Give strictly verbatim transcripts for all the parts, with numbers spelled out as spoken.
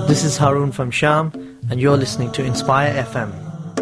This is Haroon from Sham, and you're listening to Inspire F M.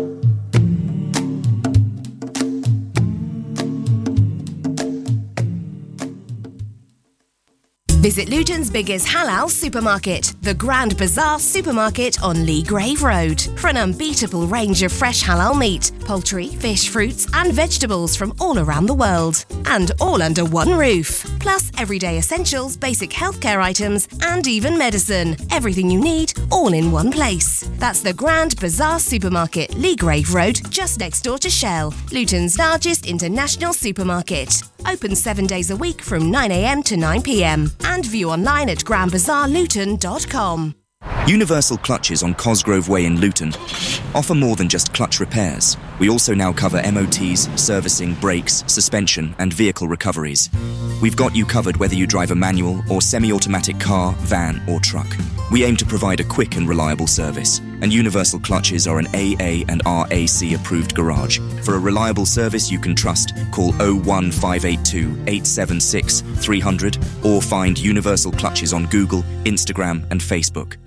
Visit Luton's biggest halal supermarket, the Grand Bazaar Supermarket on Lee Grave Road, for an unbeatable range of fresh halal meat, poultry, fish, fruits and vegetables from all around the world. And all under one roof. Plus everyday essentials, basic healthcare items and even medicine. Everything you need, all in one place. That's the Grand Bazaar Supermarket, Lee Grave Road, just next door to Shell, Luton's largest international supermarket. Open seven days a week from nine a m to nine p m and view online at grand bazaar luton dot com. Universal Clutches on Cosgrove Way in Luton offer more than just clutch repairs. We also now cover M O Ts, servicing, brakes, suspension and vehicle recoveries. We've got you covered whether you drive a manual or semi-automatic car, van or truck. We aim to provide a quick and reliable service, and Universal Clutches are an A A and R A C approved garage. For a reliable service you can trust, call oh one five eight two, eight seven six, three hundred or find Universal Clutches on Google, Instagram and Facebook.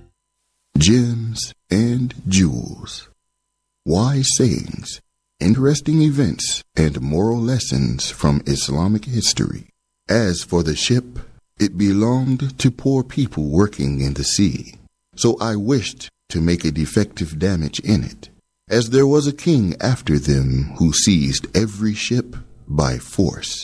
Gems and jewels, wise sayings, interesting events, and moral lessons from Islamic history. As for the ship, it belonged to poor people working in the sea, so I wished to make a defective damage in it, as there was a king after them who seized every ship by force.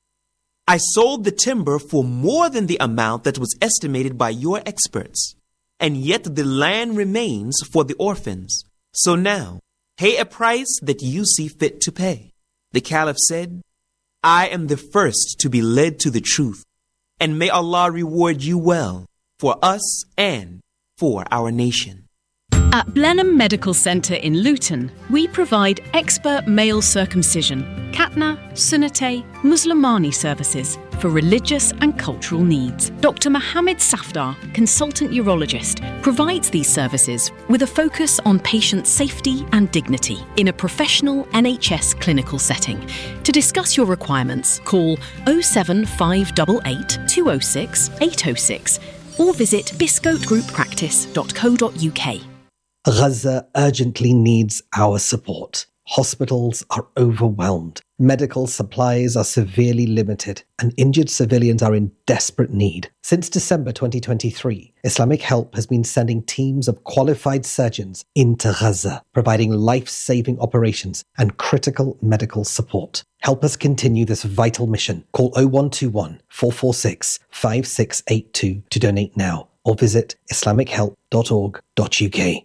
I sold the timber for more than the amount that was estimated by your experts. And yet the land remains for the orphans. So now, pay a price that you see fit to pay. The Caliph said, I am the first to be led to the truth, and may Allah reward you well for us and for our nation. At Blenheim Medical Centre in Luton, we provide expert male circumcision, Khatna, Sunnate, Muslimani services for religious and cultural needs. Doctor Mohammed Safdar, consultant urologist, provides these services with a focus on patient safety and dignity in a professional N H S clinical setting. To discuss your requirements, call oh seven five eight eight, two oh six, eight oh six or visit biscote group practice dot co dot u k. Gaza urgently needs our support. Hospitals are overwhelmed. Medical supplies are severely limited, and injured civilians are in desperate need. Since December twenty twenty-three, Islamic Help has been sending teams of qualified surgeons into Gaza, providing life-saving operations and critical medical support. Help us continue this vital mission. Call oh one two one, four four six, five six eight two to donate now, or visit islamic help dot org dot u k.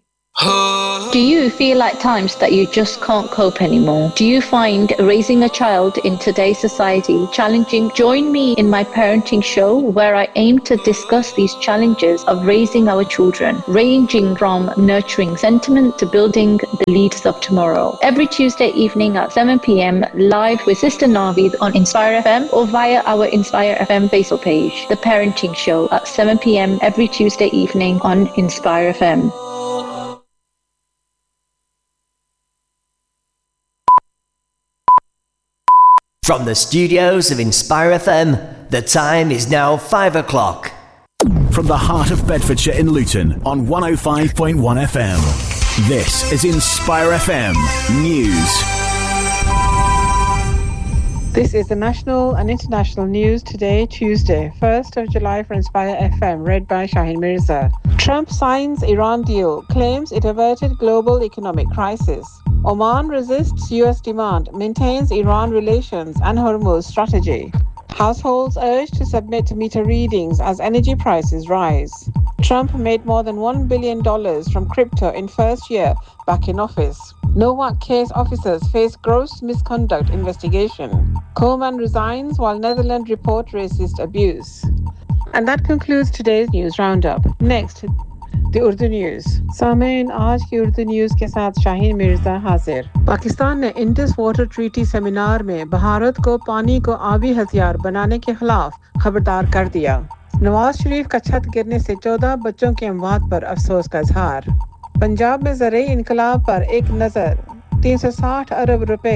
Do you feel at times that you just can't cope anymore? Do you find raising a child in today's society challenging? Join me in my parenting show, where I aim to discuss these challenges of raising our children, ranging from nurturing sentiment to building the leaders of tomorrow. Every Tuesday evening at seven p m, live with Sister Navid on Inspire F M or via our Inspire F M Facebook page. The parenting show at seven p m every Tuesday evening on Inspire F M. From the studios of Inspire F M, the time is now five o'clock. From the heart of Bedfordshire in Luton on one oh five point one F M, this is Inspire F M News. This is the national and international news today, Tuesday, first of July for Inspire F M, read by Shaheen Mirza. Trump signs Iran deal, claims it averted global economic crisis. Oman resists U S demand, maintains Iran relations and Hormuz strategy. Households urged to submit meter readings as energy prices rise. Trump made more than one billion dollars from crypto in first year back in office. Novak case officers face gross misconduct investigation. Coleman resigns while Netherlands report racist abuse. And that concludes today's news roundup. Next, the Urdu News. सामेन आज की Urdu news के साथ शाहीन मिर्ज़ा हाजिर। पाकिस्तान ने Indus water treaty seminar में भारत को पानी को आबी हथियार बनाने के खिलाफ खबरदार कर दिया। नवाज शरीफ का छत गिरने से चौदह बच्चों की अमवात पर अफसोस का इजहार। पंजाब में ज़रई इनकलाब पर एक नज़र, तीन सौ साठ अरब रुपए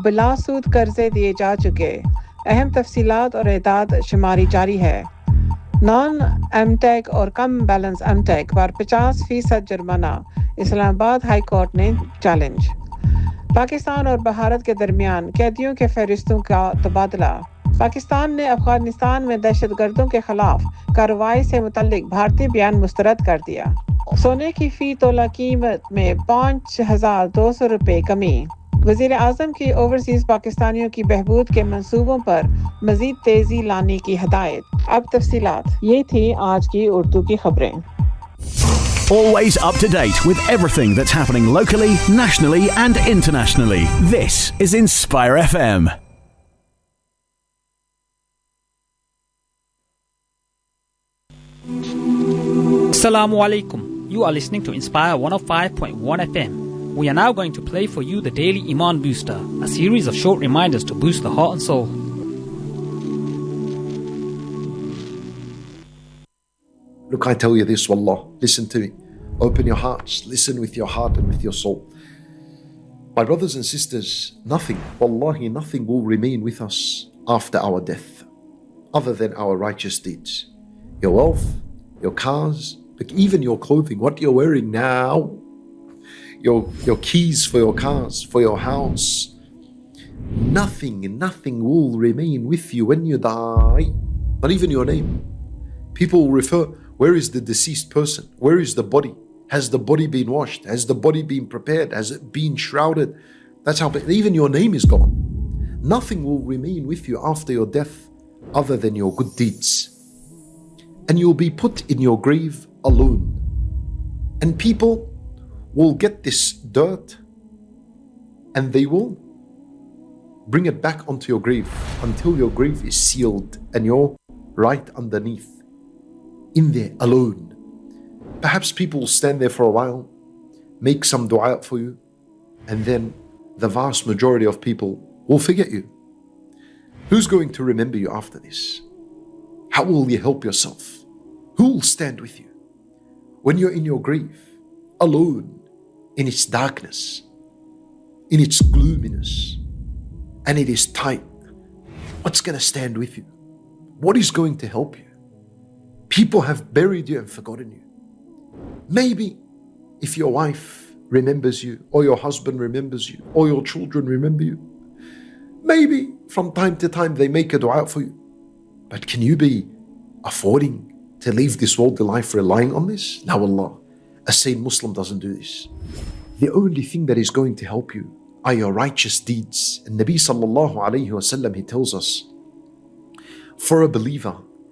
बिलासूद कर्जे दिए जा चुके। अहम तफसीलात और एदाद शुमारी जारी है। नॉन एमटेक और कम बैलेंस एमटेक पर पचास फीसद जुर्माना, इस्लामाबाद हाई कोर्ट ने चैलेंज। पाकिस्तान और भारत के दरमियान कैदियों के फहरिस्तों का तबादला। पाकिस्तान ने अफगानिस्तान में दहशतगर्दों के खिलाफ कार्रवाई से मुतल्लिक भारतीय बयान मुस्तरद कर दिया। सोने की फी तोला कीमत में पाँच हजार दो सौ रुपये कमी। वज़ीर आज़म की ओवरसीज़ पाकिस्तानियों की बहबूद के मंसूबों पर मज़ीद तेज़ी लाने की हदायत। अब तफसीलात। ये थी आज की उर्दू की खबरें। Always up to date with everything that's happening locally, nationally and internationally. This is Inspire F M. Assalamu alaikum. You are listening to Inspire one oh five point one F M. We are now going to play for you the Daily Iman Booster, a series of short reminders to boost the heart and soul. Look, I tell you this, wallah, listen to me. Open your hearts, listen with your heart and with your soul. My brothers and sisters, nothing, wallahi, nothing will remain with us after our death, other than our righteous deeds. Your wealth, your cars, like even your clothing, what you're wearing now, your, your keys for your cars, for your house, nothing, nothing will remain with you when you die, not even your name. People will refer, where is the deceased person? Where is the body? Has the body been washed? Has the body been prepared? Has it been shrouded? That's how, even your name is gone. Nothing will remain with you after your death other than your good deeds. And you'll be put in your grave alone. And people will get this dirt and they will bring it back onto your grave until your grave is sealed and you're right underneath, in there alone. Perhaps people will stand there for a while, make some dua for you, and then the vast majority of people will forget you. Who's going to remember you after this? How will you help yourself? Who will stand with you? When you're in your grave, alone, in its darkness, in its gloominess, and it is tight, what's going to stand with you? What is going to help you? People have buried you and forgotten you. Maybe if your wife remembers you, or your husband remembers you, or your children remember you, maybe from time to time they make a dua for you. But can you be affording to leave this worldly life relying on this? No, Allah. A sane Muslim doesn't do this. The only thing that is going to help you are your righteous deeds. And Nabi sallallahu alayhi wa sallam, he tells us, for a believer,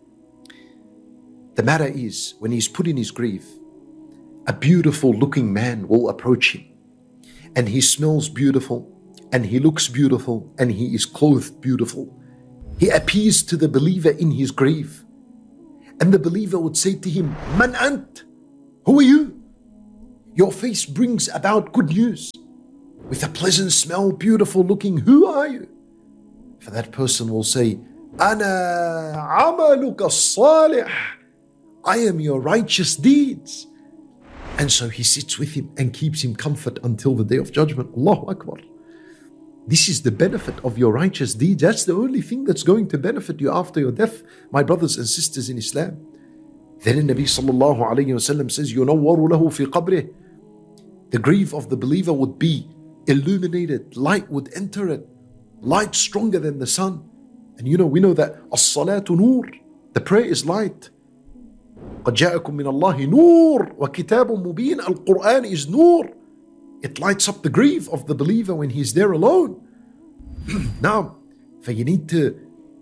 the matter is, when he's put in his grave, a beautiful looking man will approach him, and he smells beautiful, and he looks beautiful, and he is clothed beautiful. He appears to the believer in his grave, and the believer would say to him, Man ant? Who are you? Your face brings about good news. With a pleasant smell, beautiful looking, who are you? For that person will say, Ana amaluka salih. I am your righteous deeds. And so he sits with him and keeps him comfort until the day of judgment. Allahu Akbar. This is the benefit of your righteous deeds. That's the only thing that's going to benefit you after your death, my brothers and sisters in Islam. Then the Nabi sallallahu alayhi wa sallam says, يُنَوَّرُ لَهُ فِي قَبْرِهِ. The grave of the believer would be illuminated. Light would enter it. Light stronger than the sun. And you know, we know that as-salatu nur. The prayer is light. قَدْ جَاءَكُم مِّنَ اللَّهِ نُورٌ وَكِتَابٌ مُبِينٌ. Al-Quran is nur. It lights up the grave of the believer when he's there alone. Now, for you need to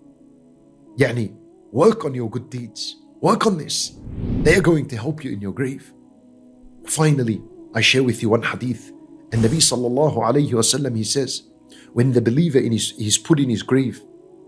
يعني, work on your good deeds. Work on this. They're going to help you in your grave. Finally, I share with you one hadith. And Nabi sallallahu alayhi wa sallam, he says, when the believer in his, he's put in his grave,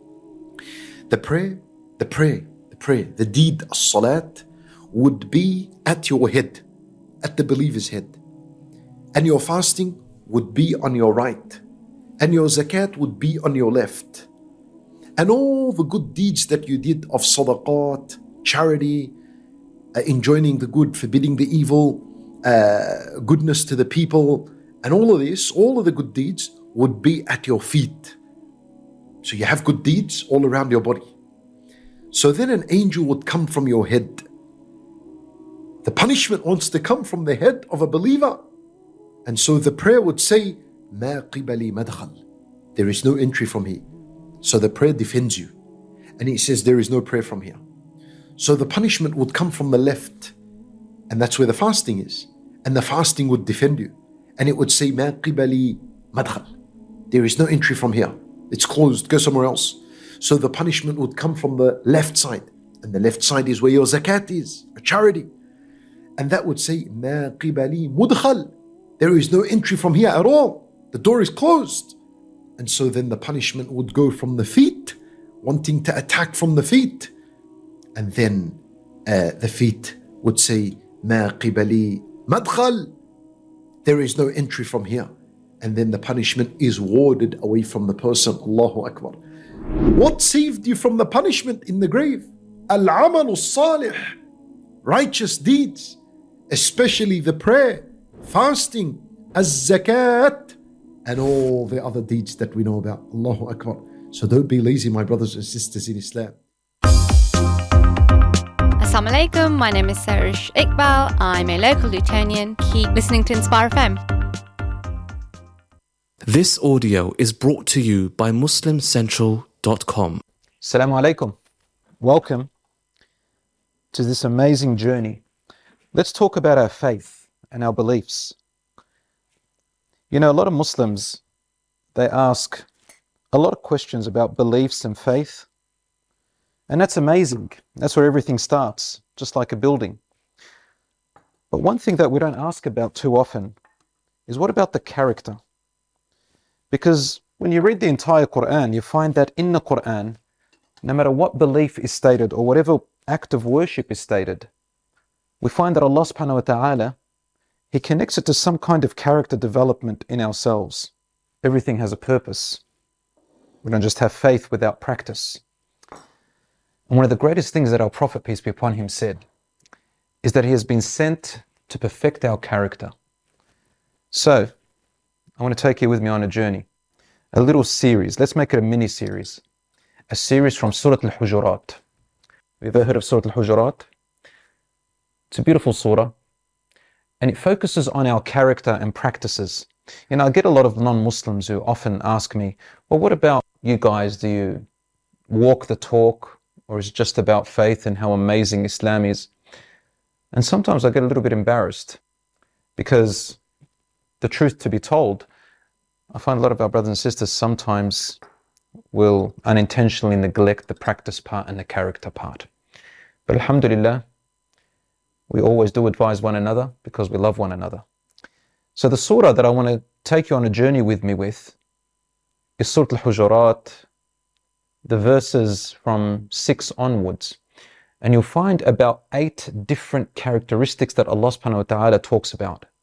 the prayer, the prayer, the prayer, the deed, as-salat, would be at your head, at the believer's head. And your fasting would be on your right. And your zakat would be on your left. And all the good deeds that you did of sadaqat, charity, uh, enjoining the good, forbidding the evil, uh, goodness to the people, and all of this, all of the good deeds would be at your feet. So you have good deeds all around your body. So then an angel would come from your head. The punishment wants to come from the head of a believer. And so the prayer would say, مَا قِبَلِي مَدْخَلْ. There is no entry from here. So the prayer defends you. And it says there is no prayer from here. So the punishment would come from the left. And that's where the fasting is. And the fasting would defend you. And it would say, مَا قِبَلِي مَدْخَلْ. There is no entry from here. It's closed, go somewhere else. So the punishment would come from the left side. And the left side is where your zakat is, a charity. And that would say, مَا قِبَلِي مُدْخَلْ. There is no entry from here at all. The door is closed. And so then the punishment would go from the feet, wanting to attack from the feet. And then uh, the feet would say, مَا قِبَلِي مَدْخَلْ. There is no entry from here. And then the punishment is warded away from the person. Allahu Akbar. What saved you from the punishment in the grave? Al-amalu salih. Righteous deeds. Especially the prayer, fasting, az-zakat, and all the other deeds that we know about. Allahu Akbar. So don't be lazy, my brothers and sisters in Islam. Assalamu alaikum, my name is Sarish Iqbal. I'm a local Lutonian. Keep listening to Inspire F M. This audio is brought to you by Muslim Central dot com. Assalamu alaikum. Welcome to this amazing journey. Let's talk about our faith and our beliefs. You know, a lot of Muslims, they ask a lot of questions about beliefs and faith. And that's amazing. That's where everything starts, just like a building. But one thing that we don't ask about too often is what about the character? Because when you read the entire Quran, you find that in the Quran, no matter what belief is stated or whatever act of worship is stated, we find that Allah subhanahu wa ta'ala, He connects it to some kind of character development in ourselves. Everything has a purpose. We don't just have faith without practice. And one of the greatest things that our Prophet, peace be upon him, said is that he has been sent to perfect our character. So, I want to take you with me on a journey, a little series. Let's make it a mini series, a series from Surah Al-Hujurat. Have you ever heard of Surah Al-Hujurat? It's a beautiful surah, and it focuses on our character and practices. You know, I get a lot of non-Muslims who often ask me, well, what about you guys? Do you walk the talk, or is it just about faith and how amazing Islam is? And sometimes I get a little bit embarrassed because the truth to be told, I find a lot of our brothers and sisters sometimes will unintentionally neglect the practice part and the character part. But alhamdulillah, we always do advise one another because we love one another. So the surah that I want to take you on a journey with me with is Surah Al-Hujurat, the verses from six onwards. And you'll find about eight different characteristics that Allah subhanahu wa ta'ala talks about.